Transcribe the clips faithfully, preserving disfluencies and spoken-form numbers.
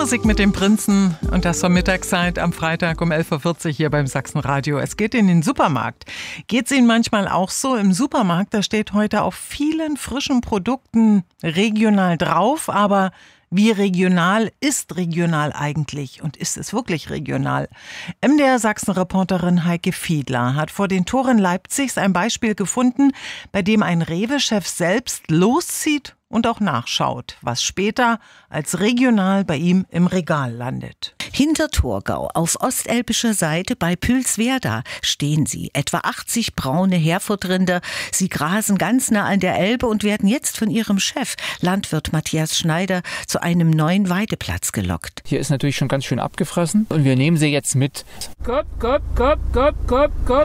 Musik mit dem Prinzen und das zur Mittagszeit am Freitag um elf Uhr vierzig hier beim Sachsenradio. Es geht in den Supermarkt. Geht's Ihnen manchmal auch so? Im Supermarkt, da steht heute auf vielen frischen Produkten regional drauf, aber wie regional ist regional eigentlich? Und ist es wirklich regional? M D R-Sachsen-Reporterin Heike Fiedler hat vor den Toren Leipzigs ein Beispiel gefunden, bei dem ein Rewe-Chef selbst loszieht und auch nachschaut, was später als regional bei ihm im Regal landet. Hinter Torgau auf ostelbischer Seite bei Pülswerda stehen sie, etwa achtzig braune Herfordrinder. Sie grasen ganz nah an der Elbe und werden jetzt von ihrem Chef, Landwirt Matthias Schneider, zu einem neuen Weideplatz gelockt. Hier ist natürlich schon ganz schön abgefressen und wir nehmen sie jetzt mit. Kopp, kopp, kopp, kopp, kopp, kopp.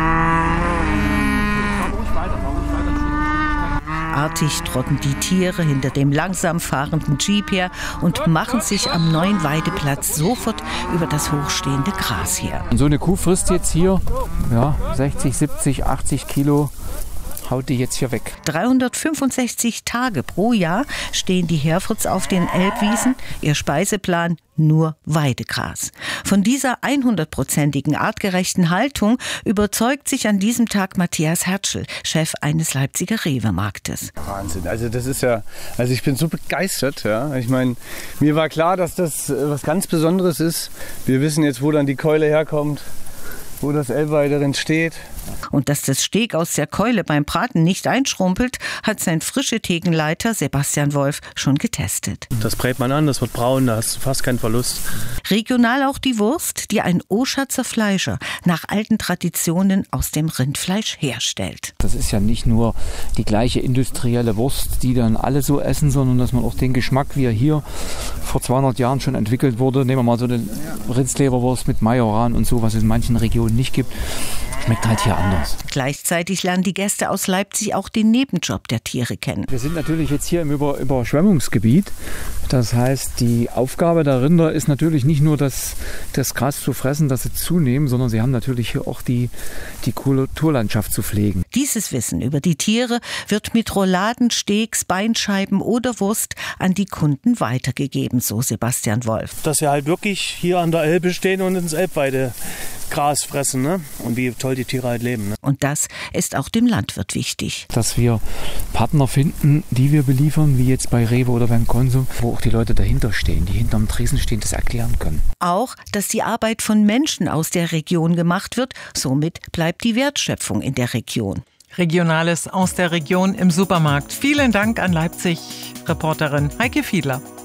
Artig trotten die Tiere hinter dem langsam fahrenden Jeep her und machen sich am neuen Weideplatz sofort über das hochstehende Gras her. Und so eine Kuh frisst jetzt hier ja, sechzig, siebzig, achtzig Kilo. Haut die jetzt hier weg. dreihundertfünfundsechzig Tage pro Jahr stehen die Herfords auf den Elbwiesen. Ihr Speiseplan nur Weidegras. Von dieser hundertprozentigen artgerechten Haltung überzeugt sich an diesem Tag Matthias Hertschel, Chef eines Leipziger Rewe-Marktes. Wahnsinn, also das ist ja, also ich bin so begeistert. Ja. Ich meine, mir war klar, dass das was ganz Besonderes ist. Wir wissen jetzt, wo dann die Keule herkommt, wo das Elbweide drin steht. Und dass das Steak aus der Keule beim Braten nicht einschrumpelt, hat sein frische Thekenleiter Sebastian Wolf schon getestet. Das brät man an, das wird braun, da hast du fast keinen Verlust. Regional auch die Wurst, die ein Oschatzer Fleischer nach alten Traditionen aus dem Rindfleisch herstellt. Das ist ja nicht nur die gleiche industrielle Wurst, die dann alle so essen, sondern dass man auch den Geschmack, wie er hier vor zweihundert Jahren schon entwickelt wurde, nehmen wir mal so eine Rindsleberwurst mit Majoran und so, was es in manchen Regionen nicht gibt, schmeckt halt hier anders. Gleichzeitig lernen die Gäste aus Leipzig auch den Nebenjob der Tiere kennen. Wir sind natürlich jetzt hier im Über- Überschwemmungsgebiet. Das heißt, die Aufgabe der Rinder ist natürlich nicht nur das, das Gras zu fressen, dass sie zunehmen, sondern sie haben natürlich hier auch die, die Kulturlandschaft zu pflegen. Dieses Wissen über die Tiere wird mit Rouladen, Steaks, Beinscheiben oder Wurst an die Kunden weitergegeben, so Sebastian Wolf. Dass wir halt wirklich hier an der Elbe stehen und ins Elbweidegras fressen, ne? Und wie toll die Tiere halt leben. Ne? Und das ist auch dem Landwirt wichtig. Dass wir Partner finden, die wir beliefern, wie jetzt bei Rewe oder beim Konsum, wo auch die Leute dahinter stehen, die hinterm Tresen stehen, das erklären können. Auch, dass die Arbeit von Menschen aus der Region gemacht wird, somit bleibt die Wertschöpfung in der Region. Regionales aus der Region im Supermarkt. Vielen Dank an Leipzig-Reporterin Heike Fiedler.